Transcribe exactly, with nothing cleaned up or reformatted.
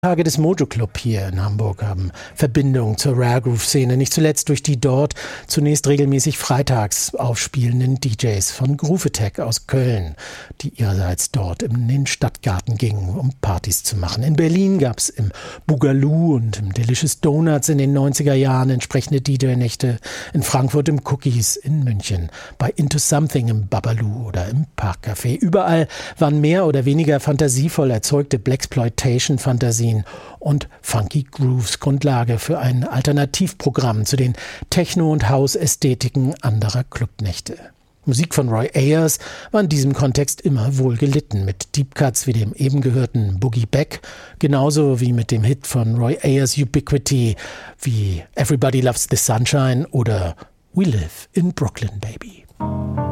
Tage des Mojo Club hier in Hamburg haben Verbindung zur Rare Groove Szene, nicht zuletzt durch die dort zunächst regelmäßig freitags aufspielenden D Js von Groove Attack aus Köln, die ihrerseits dort in den Stadtgarten gingen, um Partys zu machen. In Berlin gab es im Boogaloo und im Delicious Donuts in den neunziger Jahren entsprechende D J-Nächte, in Frankfurt im Cookies, in München bei Into Something im Babalu oder im Parkcafé. Überall waren mehr oder weniger fantasievoll erzeugte Blaxploitation-Fantasien und Funky Grooves Grundlage für ein Alternativprogramm zu den Techno- und House-Ästhetiken anderer Clubnächte. Musik von Roy Ayers war in diesem Kontext immer wohl gelitten, mit Deep Cuts wie dem eben gehörten Boogie Back, genauso wie mit dem Hit von Roy Ayers Ubiquity wie Everybody Loves the Sunshine oder We Live in Brooklyn, Baby.